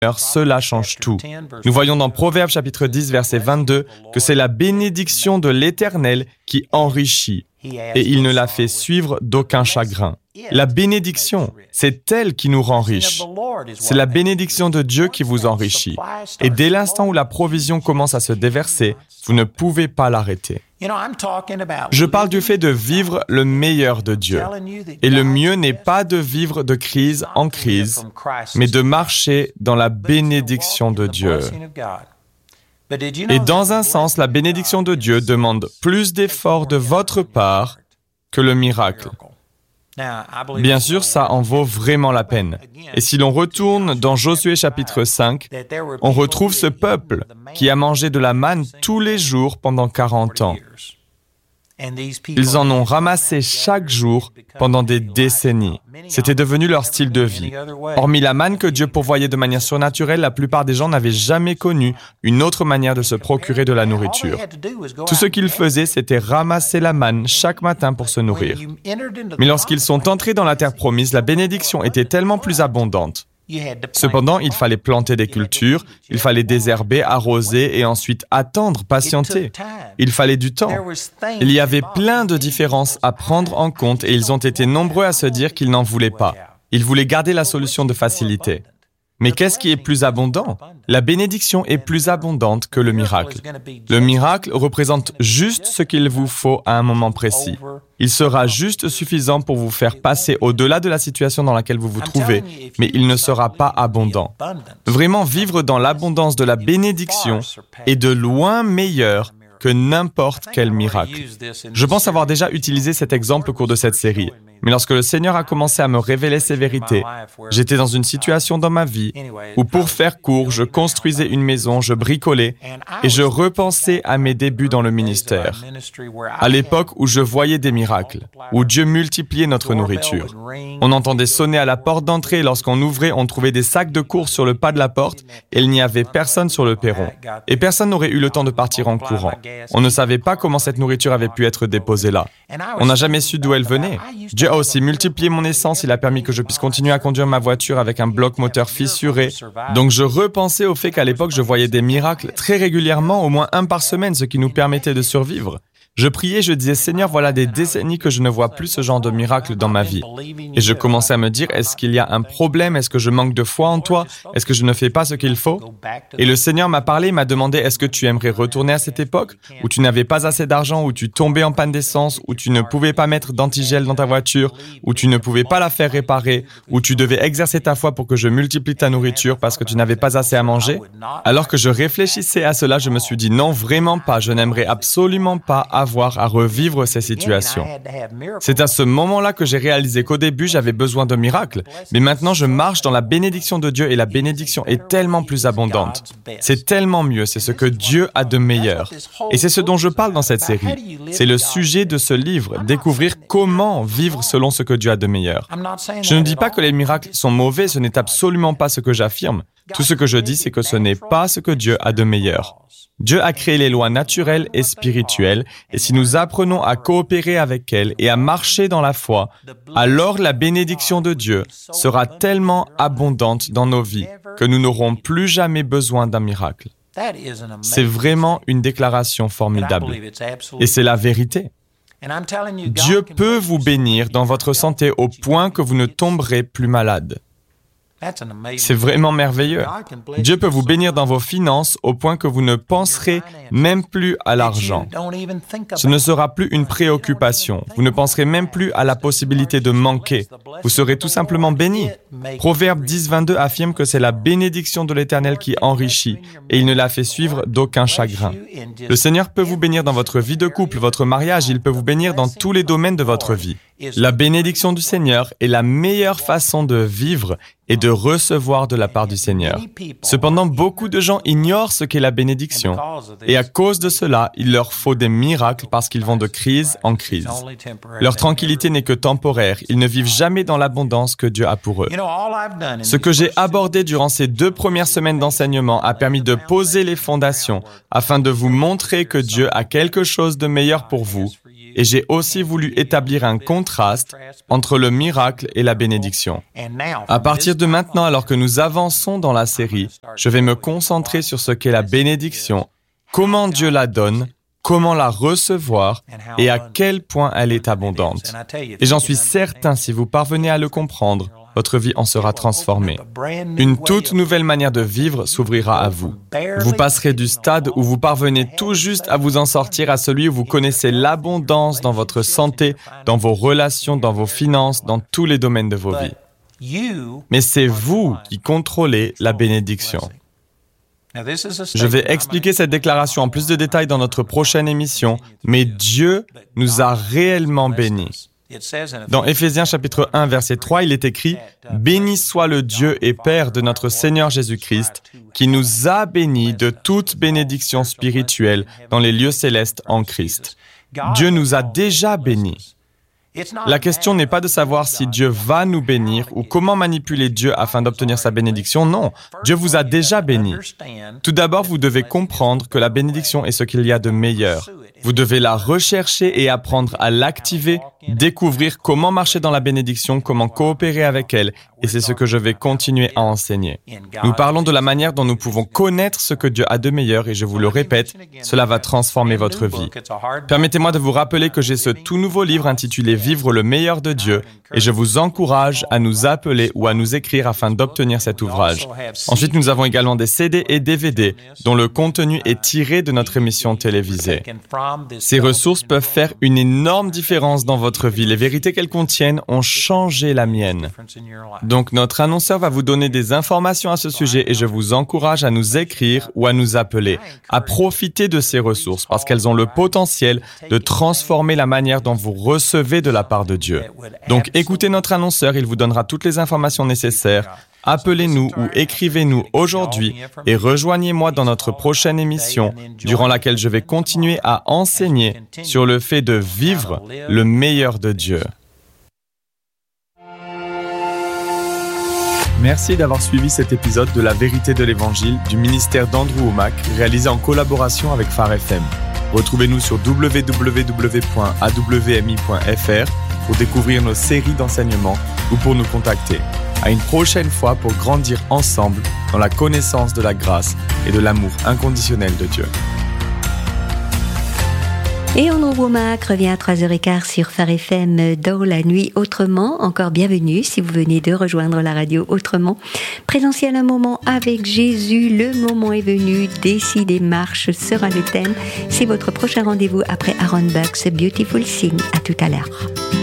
cela change tout. Nous voyons dans Proverbes chapitre 10, verset 22, que c'est la bénédiction de l'Éternel qui enrichit, et il ne la fait suivre d'aucun chagrin. La bénédiction, c'est elle qui nous rend riches. C'est la bénédiction de Dieu qui vous enrichit. Et dès l'instant où la provision commence à se déverser, vous ne pouvez pas l'arrêter. Je parle du fait de vivre le meilleur de Dieu. Et le mieux n'est pas de vivre de crise en crise, mais de marcher dans la bénédiction de Dieu. Et dans un sens, la bénédiction de Dieu demande plus d'efforts de votre part que le miracle. Bien sûr, ça en vaut vraiment la peine. Et si l'on retourne dans Josué chapitre 5, on retrouve ce peuple qui a mangé de la manne tous les jours pendant 40 ans. Ils en ont ramassé chaque jour pendant des décennies. C'était devenu leur style de vie. Hormis la manne que Dieu pourvoyait de manière surnaturelle, la plupart des gens n'avaient jamais connu une autre manière de se procurer de la nourriture. Tout ce qu'ils faisaient, c'était ramasser la manne chaque matin pour se nourrir. Mais lorsqu'ils sont entrés dans la terre promise, la bénédiction était tellement plus abondante. Cependant, il fallait planter des cultures, il fallait désherber, arroser et ensuite attendre, patienter. Il fallait du temps. Il y avait plein de différences à prendre en compte et ils ont été nombreux à se dire qu'ils n'en voulaient pas. Ils voulaient garder la solution de facilité. Mais qu'est-ce qui est plus abondant? La bénédiction est plus abondante que le miracle. Le miracle représente juste ce qu'il vous faut à un moment précis. Il sera juste suffisant pour vous faire passer au-delà de la situation dans laquelle vous vous trouvez, mais il ne sera pas abondant. Vraiment, vivre dans l'abondance de la bénédiction est de loin meilleur que n'importe quel miracle. Je pense avoir déjà utilisé cet exemple au cours de cette série. Mais lorsque le Seigneur a commencé à me révéler ces vérités, j'étais dans une situation dans ma vie où, pour faire court, je construisais une maison, je bricolais et je repensais à mes débuts dans le ministère. À l'époque où je voyais des miracles, où Dieu multipliait notre nourriture. On entendait sonner à la porte d'entrée et lorsqu'on ouvrait, on trouvait des sacs de course sur le pas de la porte et il n'y avait personne sur le perron. Et personne n'aurait eu le temps de partir en courant. On ne savait pas comment cette nourriture avait pu être déposée là. On n'a jamais su d'où elle venait. Dieu a aussi multiplié mon essence, il a permis que je puisse continuer à conduire ma voiture avec un bloc moteur fissuré. Donc je repensais au fait qu'à l'époque, je voyais des miracles très régulièrement, au moins un par semaine, ce qui nous permettait de survivre. Je priais, je disais, Seigneur, voilà des décennies que je ne vois plus ce genre de miracle dans ma vie. Et je commençais à me dire, est-ce qu'il y a un problème? Est-ce que je manque de foi en toi? Est-ce que je ne fais pas ce qu'il faut? Et le Seigneur m'a parlé, il m'a demandé, est-ce que tu aimerais retourner à cette époque où tu n'avais pas assez d'argent, où tu tombais en panne d'essence, où tu ne pouvais pas mettre d'antigel dans ta voiture, où tu ne pouvais pas la faire réparer, où tu devais exercer ta foi pour que je multiplie ta nourriture parce que tu n'avais pas assez à manger? Alors que je réfléchissais à cela, je me suis dit, non, vraiment pas, je n'aimerais absolument pas avoir à revivre ces situations. C'est à ce moment-là que j'ai réalisé qu'au début, j'avais besoin de miracles, mais maintenant je marche dans la bénédiction de Dieu et la bénédiction est tellement plus abondante. C'est tellement mieux, c'est ce que Dieu a de meilleur. Et c'est ce dont je parle dans cette série. C'est le sujet de ce livre, découvrir comment vivre selon ce que Dieu a de meilleur. Je ne dis pas que les miracles sont mauvais, ce n'est absolument pas ce que j'affirme. Tout ce que je dis, c'est que ce n'est pas ce que Dieu a de meilleur. Dieu a créé les lois naturelles et spirituelles, et si nous apprenons à coopérer avec elles et à marcher dans la foi, alors la bénédiction de Dieu sera tellement abondante dans nos vies que nous n'aurons plus jamais besoin d'un miracle. C'est vraiment une déclaration formidable. Et c'est la vérité. Dieu peut vous bénir dans votre santé au point que vous ne tomberez plus malade. C'est vraiment merveilleux. Dieu peut vous bénir dans vos finances au point que vous ne penserez même plus à l'argent. Ce ne sera plus une préoccupation. Vous ne penserez même plus à la possibilité de manquer. Vous serez tout simplement béni. Proverbe 10, 22 affirme que c'est la bénédiction de l'Éternel qui enrichit et il ne la fait suivre d'aucun chagrin. Le Seigneur peut vous bénir dans votre vie de couple, votre mariage, il peut vous bénir dans tous les domaines de votre vie. La bénédiction du Seigneur est la meilleure façon de vivre et de recevoir de la part du Seigneur. Cependant, beaucoup de gens ignorent ce qu'est la bénédiction. Et à cause de cela, il leur faut des miracles parce qu'ils vont de crise en crise. Leur tranquillité n'est que temporaire. Ils ne vivent jamais dans l'abondance que Dieu a pour eux. Ce que j'ai abordé durant ces 2 premières semaines d'enseignement a permis de poser les fondations afin de vous montrer que Dieu a quelque chose de meilleur pour vous et j'ai aussi voulu établir un contraste entre le miracle et la bénédiction. À partir de maintenant, alors que nous avançons dans la série, je vais me concentrer sur ce qu'est la bénédiction, comment Dieu la donne, comment la recevoir et à quel point elle est abondante. Et j'en suis certain, si vous parvenez à le comprendre, votre vie en sera transformée. Une toute nouvelle manière de vivre s'ouvrira à vous. Vous passerez du stade où vous parvenez tout juste à vous en sortir à celui où vous connaissez l'abondance dans votre santé, dans vos relations, dans vos finances, dans tous les domaines de vos vies. Mais c'est vous qui contrôlez la bénédiction. Je vais expliquer cette déclaration en plus de détails dans notre prochaine émission, mais Dieu nous a réellement bénis. Dans Éphésiens chapitre 1, verset 3, il est écrit « Béni soit le Dieu et Père de notre Seigneur Jésus-Christ, qui nous a bénis de toute bénédiction spirituelle dans les lieux célestes en Christ. » Dieu nous a déjà bénis. La question n'est pas de savoir si Dieu va nous bénir ou comment manipuler Dieu afin d'obtenir sa bénédiction. Non, Dieu vous a déjà bénis. Tout d'abord, vous devez comprendre que la bénédiction est ce qu'il y a de meilleur. Vous devez la rechercher et apprendre à l'activer, découvrir comment marcher dans la bénédiction, comment coopérer avec elle, et c'est ce que je vais continuer à enseigner. Nous parlons de la manière dont nous pouvons connaître ce que Dieu a de meilleur, et je vous le répète, cela va transformer votre vie. Permettez-moi de vous rappeler que j'ai ce tout nouveau livre intitulé « Vivre le meilleur de Dieu », et je vous encourage à nous appeler ou à nous écrire afin d'obtenir cet ouvrage. Ensuite, nous avons également des CD et DVD dont le contenu est tiré de notre émission télévisée. Ces ressources peuvent faire une énorme différence dans votre vie. Les vérités qu'elles contiennent ont changé la mienne. Donc, notre annonceur va vous donner des informations à ce sujet et je vous encourage à nous écrire ou à nous appeler, à profiter de ces ressources parce qu'elles ont le potentiel de transformer la manière dont vous recevez de la part de Dieu. Donc, écoutez notre annonceur, il vous donnera toutes les informations nécessaires. Appelez-nous ou écrivez-nous aujourd'hui et rejoignez-moi dans notre prochaine émission, durant laquelle je vais continuer à enseigner sur le fait de vivre le meilleur de Dieu. Merci d'avoir suivi cet épisode de La Vérité de l'Évangile du ministère d'Andrew Wommack, réalisé en collaboration avec Phare FM. Retrouvez-nous sur www.awmi.fr pour découvrir nos séries d'enseignements ou pour nous contacter. À une prochaine fois pour grandir ensemble dans la connaissance de la grâce et de l'amour inconditionnel de Dieu. Et Andrew Wommack revient à 3h15 sur Phare FM dans la nuit autrement. Encore bienvenue si vous venez de rejoindre la radio autrement. Présentiel un moment avec Jésus, le moment est venu. Décider marche sera le thème. C'est votre prochain rendez-vous après Aaron Buck's Beautiful Thing. À tout à l'heure.